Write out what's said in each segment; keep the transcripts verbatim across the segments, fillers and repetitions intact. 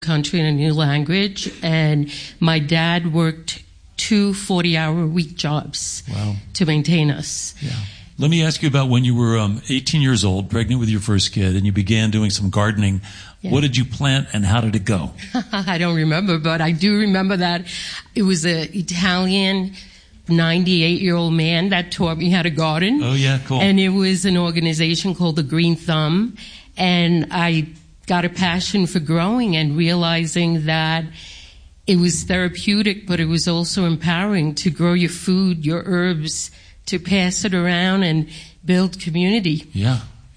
country in a new language, and my dad worked two forty-hour-a-week jobs wow. to maintain us. Yeah. Let me ask you about when you were um, eighteen years old, pregnant with your first kid, and you began doing some gardening. Yeah. What did you plant, and how did it go? I don't remember, but I do remember that it was an Italian ninety-eight-year-old man that taught me how to garden. Oh, yeah, cool. And it was an organization called the Green Thumb, and I got a passion for growing and realizing that it was therapeutic, but it was also empowering to grow your food, your herbs, to pass it around and build community. Yeah.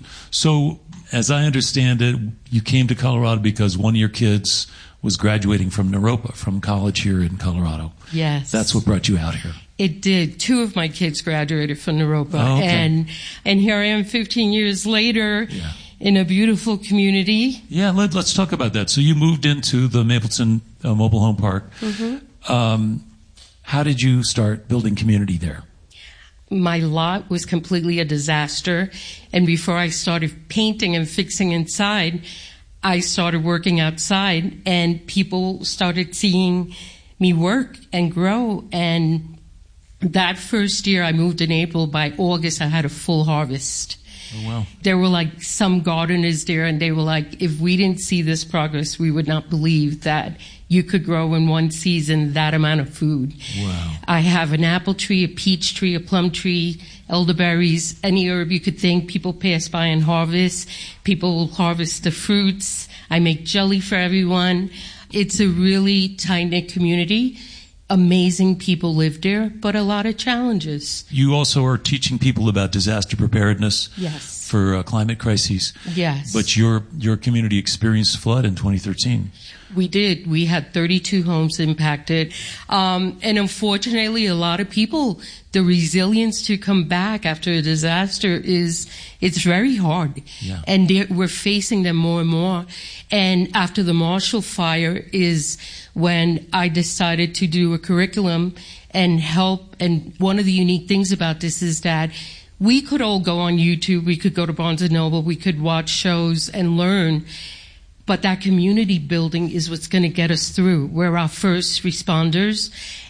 So, as I understand it, you came to Colorado because one of your kids was graduating from Naropa, from college here in Colorado. Yes. That's what brought you out here. It did. Two of my kids graduated from Naropa. Oh, okay. And and here I am fifteen years later yeah. in a beautiful community. Yeah, let, let's talk about that. So you moved into the Mapleton uh, Mobile Home Park. Mm-hmm. Um, how did you start building community there? My lot was completely a disaster. And before I started painting and fixing inside, I started working outside, and people started seeing me work and grow. And that first year I moved in April, by August I had a full harvest. Oh, wow. There were like some gardeners there, and they were like, if we didn't see this progress, we would not believe that you could grow in one season that amount of food. Wow. I have an apple tree, a peach tree, a plum tree, elderberries, any herb you could think. People pass by and harvest. People will harvest the fruits. I make jelly for everyone. It's a really tight-knit community. Amazing people live there, but a lot of challenges. You also are teaching people about disaster preparedness. Yes. For uh, climate crises. Yes. But your your community experienced flood in twenty thirteen. We did. We had thirty-two homes impacted. Um, and unfortunately, a lot of people, the resilience to come back after a disaster is, it's very hard. Yeah. And we're facing them more and more. And after the Marshall Fire is when I decided to do a curriculum and help. And one of the unique things about this is that we could all go on YouTube, we could go to Barnes and Noble, we could watch shows and learn. But that community building is what's going to get us through. We're our first responders.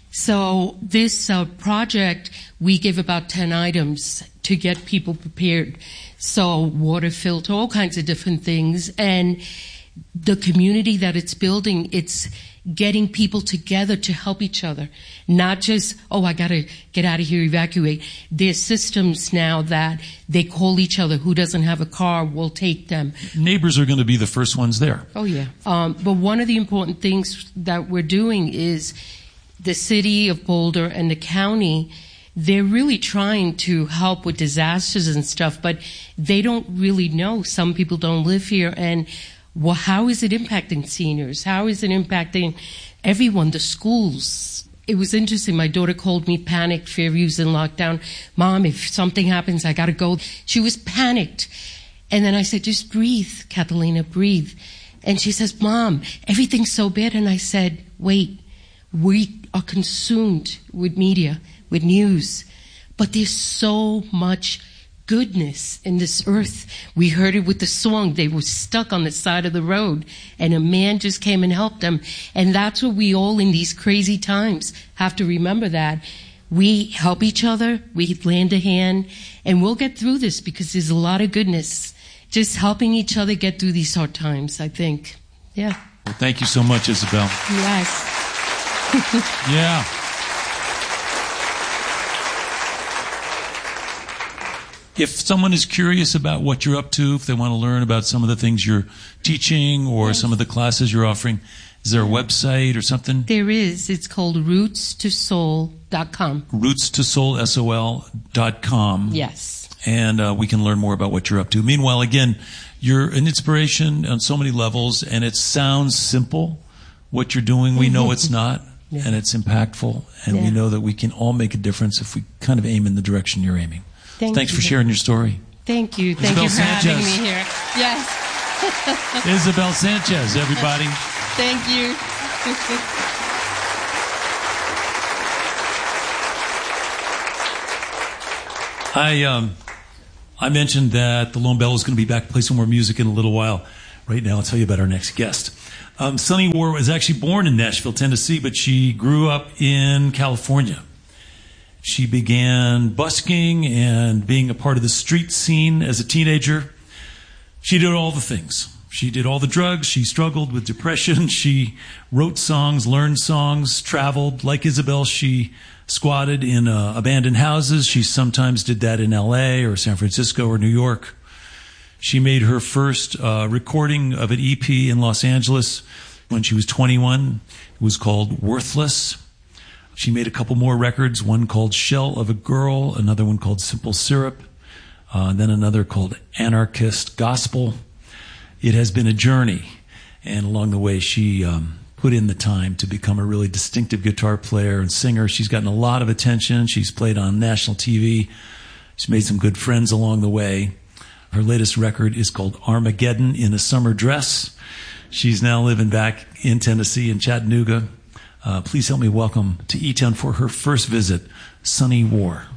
So this uh, project, we give about ten items to get people prepared. So water filter, all kinds of different things. And the community that it's building, it's getting people together to help each other. Not just, oh, I got to get out of here, evacuate. There's systems now that they call each other. Who doesn't have a car, we'll take them. Neighbors are going to be the first ones there. Oh, yeah. Um, but one of the important things that we're doing is the city of Boulder and the county, they're really trying to help with disasters and stuff, but they don't really know. Some people don't live here, and well, how is it impacting seniors? How is it impacting everyone, the schools? It was interesting. My daughter called me panicked. Fairview's in lockdown. Mom, if something happens, I got to go. She was panicked. And then I said, just breathe, Catalina, breathe. And she says, Mom, everything's so bad. And I said, wait, we are consumed with media, with news. But there's so much goodness in this earth. We heard it with the song. They were stuck on the side of the road, and a man just came and helped them. And that's what we all in these crazy times have to remember, that we help each other, we lend a hand, and we'll get through this, because there's a lot of goodness just helping each other get through these hard times, I think. Yeah. Well, thank you so much, Isabel. Yes. Yeah. If someone is curious about what you're up to, if they want to learn about some of the things you're teaching or yes. some of the classes you're offering, is there a website or something? There is. It's called roots to soul dot com. roots to soul, S O L dot com. Yes. And uh, we can learn more about what you're up to. Meanwhile, again, you're an inspiration on so many levels, and it sounds simple, what you're doing. We know it's not, yeah. and it's impactful, and yeah. we know that we can all make a difference if we kind of aim in the direction you're aiming. Thank Thanks you. for sharing your story. Thank you. Thank Isabel you for Sanchez. having me here. Yes. Isabel Sanchez, everybody. Thank you. I um, I mentioned that the Lone Bell is going to be back to play some more music in a little while. Right now, I'll tell you about our next guest. Um, Sunny War was actually born in Nashville, Tennessee, but she grew up in California. She began busking and being a part of the street scene as a teenager. She did all the things. She did all the drugs. She struggled with depression. She wrote songs, learned songs, traveled. Like Isabel, she squatted in uh, abandoned houses. She sometimes did that in L A or San Francisco or New York. She made her first uh, recording of an E P in Los Angeles when she was twenty-one. It was called Worthless. She made a couple more records, one called Shell of a Girl, another one called Simple Syrup, uh, and then another called Anarchist Gospel. It has been a journey, and along the way she um, put in the time to become a really distinctive guitar player and singer. She's gotten a lot of attention. She's played on national T V. She's made some good friends along the way. Her latest record is called Armageddon in a Summer Dress. She's now living back in Tennessee, in Chattanooga. Uh, please help me welcome to E-Town for her first visit, Sunny War.